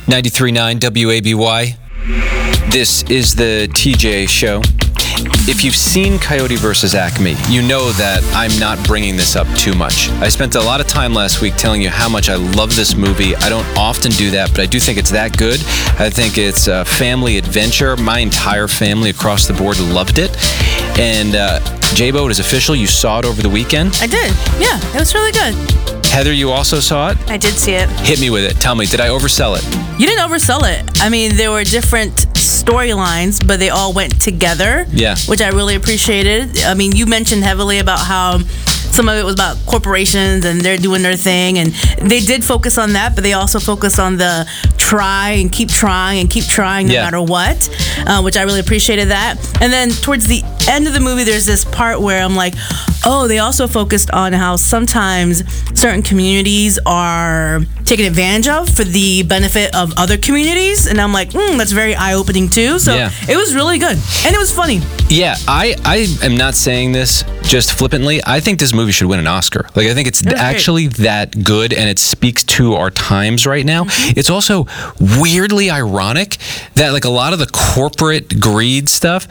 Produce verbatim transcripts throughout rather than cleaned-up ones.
ninety-three point nine W A B Y. This is the T J Show. If you've seen Coyote versus Acme, you know that I'm not bringing this up too much. I spent a lot of time last week telling you how much I love this movie. I don't often do that, but I do think it's that good. I think it's a family adventure. My entire family across the board loved it. And uh, J-Bo, it is official. You saw it over the weekend. I did. Yeah, it was really good. Heather, you also saw it? I did see it. Hit me with it. Tell me, did I oversell it? You didn't oversell it. I mean, there were different storylines, but they all went together. Yeah. Which I really appreciated. I mean, you mentioned heavily about how some of it was about corporations and they're doing their thing, and they did focus on that, but they also focus on the try and keep trying and keep trying no yeah. matter what, uh, which I really appreciated that. And then towards the end of the movie, there's this part where I'm like, oh, they also focused on how sometimes certain communities are taken advantage of for the benefit of other communities, and I'm like, mm, that's very eye-opening too. So yeah. it was really good, and it was funny. Yeah, I, I am not saying this just flippantly. I think this movie should win an Oscar. Like, I think it's That's actually great. that good, and it speaks to our times right now. Mm-hmm. It's also weirdly ironic that, like, a lot of the corporate greed stuff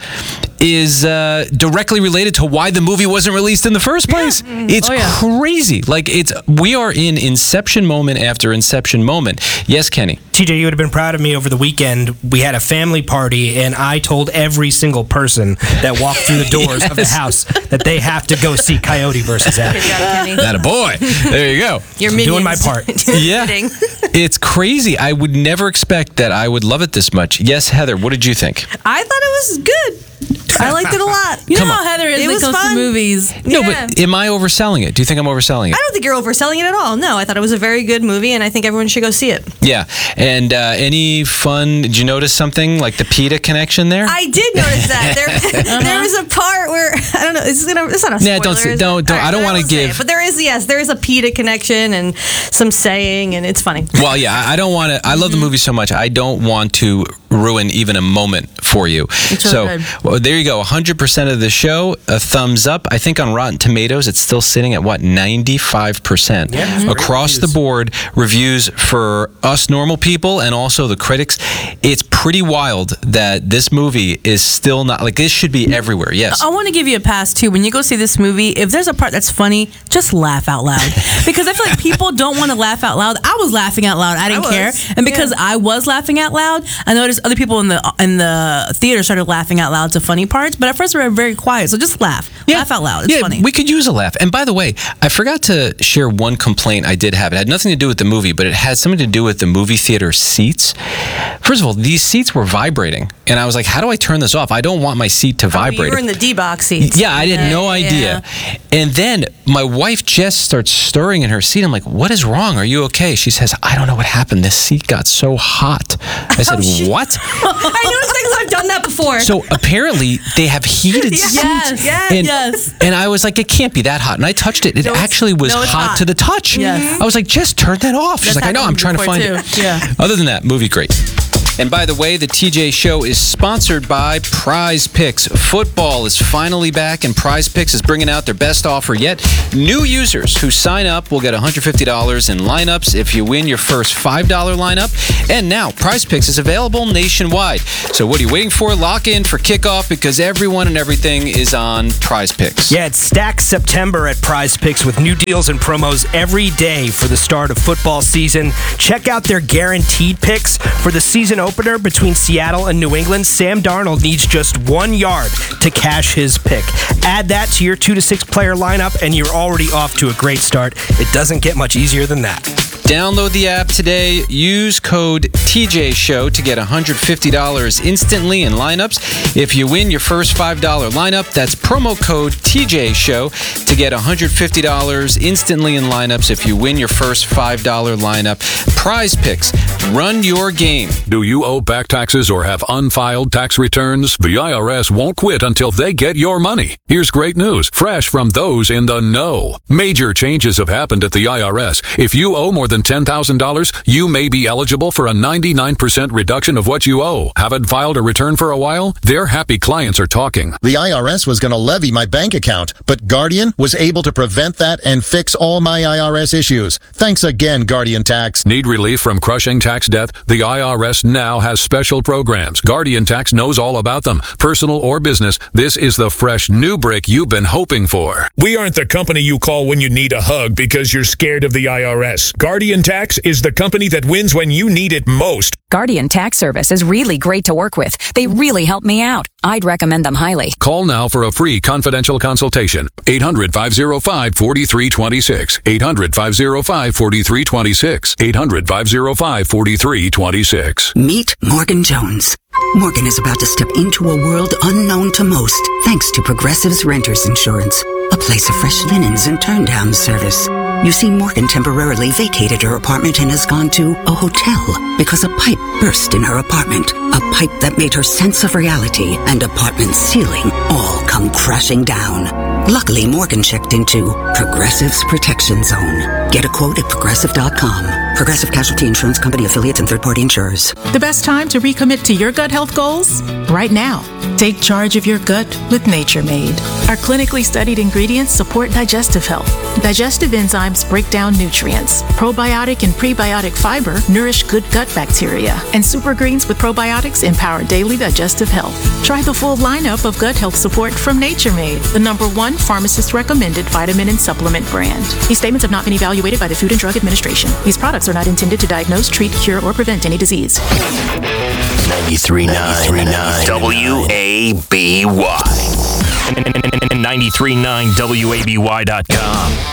is uh, directly related to why the movie wasn't released in the first place. Yeah. It's oh, yeah. crazy. Like, it's we are in Inception moment after Inception moment. Yes, Kenny? T J, you would have been proud of me over the weekend. We had a family party, and I told every single person that walked through the doors yes. of the house that they have to go see Coyote versus Acme. That a boy. There you go. You're doing my part. Yeah. It's crazy. I would never expect that I would love it this much. Yes, Heather, what did you think? I thought it was good. I liked it a lot. You Come know how on. Heather is It when it was comes fun. to movies. No, Yeah. but am I overselling it? Do you think I'm overselling it? I don't think you're overselling it at all. No, I thought it was a very good movie, and I think everyone should go see it. Yeah. And uh, any fun, did you notice something like the PETA connection there? I did notice that. There uh-huh. there was a part where, I don't know, it's, gonna, it's not a spoiler. Yeah, don't say- is it? don't- don't- All I don't then wanna won't say give- it. But there is, yes, there is a PETA connection and some saying, and it's funny. Well, yeah, I I don't want to. I love the movie so much. I don't want to ruin even a moment for you. It's so so good. well, there you go. one hundred percent of the show, a thumbs up. I think on Rotten Tomatoes, it's still sitting at what, ninety-five percent Yeah, mm-hmm. across the board. Reviews for us normal people and also the critics. It's pretty wild that this movie is still not like this should be everywhere. Yes. I want to give you a pass too. When you go see this movie, if there's a part that's funny, just laugh out loud. Because I feel like people don't want to laugh out loud. I was laughing out loud. I didn't I care. was. And because Yeah. I was laughing out loud, I noticed other people in the in the theater started laughing out loud to funny parts. But at first we were very quiet. So just laugh. Laugh out loud. It's yeah, funny. we could use a laugh. And by the way, I forgot to share one complaint I did have. It had nothing to do with the movie, but it had something to do with the movie theater seats. First of all, these seats were vibrating. And I was like, how do I turn this off? I don't want my seat to Oh, vibrate. you were in the D-box seats. Yeah, I had no idea. And then my wife Jess starts stirring in her seat. I'm like, what is wrong? Are you okay? She says, I don't know what happened. This seat got so hot. I said, Oh, shit. what? I noticed things I've done that before. So apparently they have heated Yes. seats. Yes. And, Yes. and I was like, it can't be that hot. And I touched it. It No, it's- actually was no, it's hot, hot. to the touch. Yes. I was like, just turn that off. She's That's like, I know, I'm happened trying to before find too. it. Yeah. Other than that, movie great. And by the way, the T J Show is sponsored by Prize Picks. Football is finally back, and Prize Picks is bringing out their best offer yet. New users who sign up will get one hundred fifty dollars in lineups if you win your first five dollar lineup. And now, Prize Picks is available nationwide. So what are you waiting for? Lock in for kickoff because everyone and everything is on Prize Picks. Yeah, it's stacked September at Prize Picks with new deals and promos every day for the start of football season. Check out their guaranteed picks for the season opener between Seattle and New England. Sam Darnold needs just one yard to cash his pick. Add that to your two to six player lineup, and you're already off to a great start. It doesn't get much easier than that. Download the app today. Use code T J Show to get one hundred fifty dollars instantly in lineups. If you win your first five dollar lineup, that's promo code T J Show to get one hundred fifty dollars instantly in lineups if you win your first five dollar lineup. Prize Picks. Run your game. Do you owe back taxes or have unfiled tax returns? The I R S won't quit until they get your money. Here's great news, fresh from those in the know. Major changes have happened at the I R S. If you owe more than ten thousand dollars, you may be eligible for a nine ninety-nine percent reduction of what you owe. Haven't filed a return for a while? Their happy clients are talking. The I R S was going to levy my bank account, but Guardian was able to prevent that and fix all my I R S issues. Thanks again, Guardian Tax. Need relief from crushing tax debt? The I R S now has special programs. Guardian Tax knows all about them. Personal or business, this is the fresh new break you've been hoping for. We aren't the company you call when you need a hug because you're scared of the I R S. Guardian Tax is the company that wins when you need it most. Guardian Tax Service is really great to work with. They really help me out. I'd recommend them highly. Call now for a free confidential consultation. eight hundred, five oh five, four three two six. eight hundred, five oh five, four three two six. eight hundred, five oh five, four three two six. Meet Morgan Jones. Morgan is about to step into a world unknown to most, thanks to Progressive's Renters Insurance, a place of fresh linens and turn-down service. You see, Morgan temporarily vacated her apartment and has gone to a hotel because a pipe burst in her apartment. A pipe that made her sense of reality and apartment ceiling all come crashing down. Luckily, Morgan checked into Progressive's Protection Zone. Get a quote at progressive dot com. Progressive Casualty Insurance Company, affiliates, and third-party insurers. The best time to recommit to your gut health goals? Right now. Take charge of your gut with Nature Made. Our clinically studied ingredients support digestive health. Digestive enzymes break down nutrients. Probiotic and prebiotic fiber nourish good gut bacteria. And super greens with probiotics empower daily digestive health. Try the full lineup of gut health support from Nature Made, the number one pharmacist-recommended vitamin and supplement brand. These statements have not been evaluated by the Food and Drug Administration. These products are not intended to diagnose, treat, cure, or prevent any disease. ninety-three point nine W A B Y. ninety-three point nine W A B Y dot com.